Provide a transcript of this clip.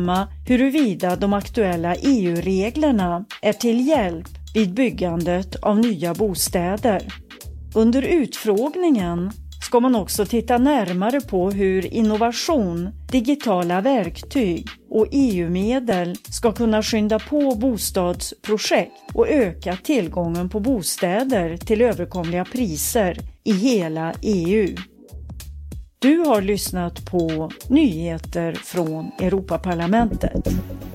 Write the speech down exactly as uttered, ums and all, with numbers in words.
bedöma huruvida de aktuella E U-reglerna är till hjälp vid byggandet av nya bostäder. Under utfrågningen ska man också titta närmare på hur innovation, digitala verktyg och E U-medel ska kunna skynda på bostadsprojekt och öka tillgången på bostäder till överkomliga priser i hela E U. Du har lyssnat på nyheter från Europaparlamentet.